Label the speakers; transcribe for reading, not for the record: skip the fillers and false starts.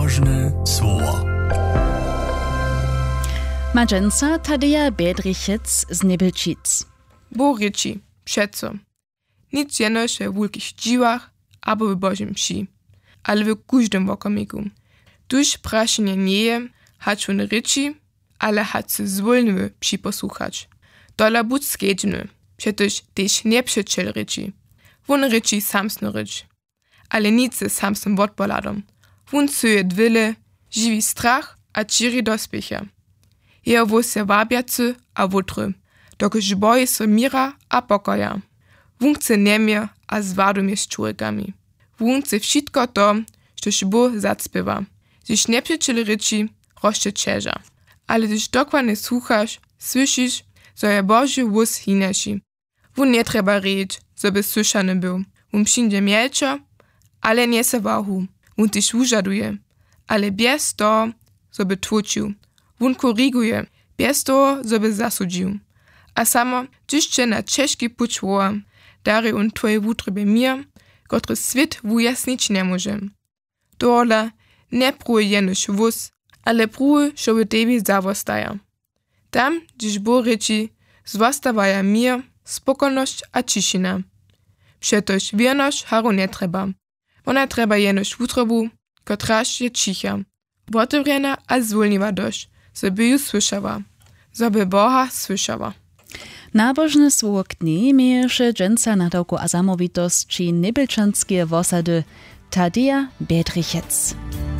Speaker 1: Nabożne słowo.
Speaker 2: Madżenca Tadeja Bedrichec z Nebelčic.
Speaker 3: Boryci, przeco. Nic jenoś we wielkich dziwach, albo w Bożym mszy, ale w każdym wokomiku. Tuż praszenie nie je, hać on ryci, ale hać se zwolny przyposłuchać. Dola budź skedźny, przecież też nie przeczel ryci. Won ryci samsno rycz. Ale nic se samsnym wodpoladom. Won suje dwile, živi strach a čiri dospěcha. Jeho se wabiacy a wutry, dokud boje se mira a pokoja. Won chce nemie a zwadumie z człowiekami. Won chce wszystko to, što Bóg zacpiewa. Gdyż nie przecili ryci, rośnie czerza. Ale gdyż dokładnie słuchasz, słyszysz, że je Boży wóz hineši. Won nie trzeba reć, żeby słyszany był. Won przyjdzie mielczo, ale nie se wahu. Won też użaduje, ale bez to, żeby tłuczył. Won koryguje, bez to, żeby zasudził. A samo, gdyż cię na ciężki puć woła, daje on twoje wutrybie mir, który świat wujasnić nie może. Dole nie pruje jenoś wóz, ale pruje, żeby tebie zawostaja. Tam, gdyż Bóg ryci, zwostawaja mir, spokojność a ciszina. Przetoż wierność haru nie trzeba. Ona trzeba jenoś wutrybu, kotraż je cicha. Otewrena a zwolniwa dość, żeby ju słyszała. Żeby Boha słyszała.
Speaker 2: Nabożne słowo kni mieješe dżęca nadawku a zamowitost či nebelčanskie wosady Tadeja Bedrichec.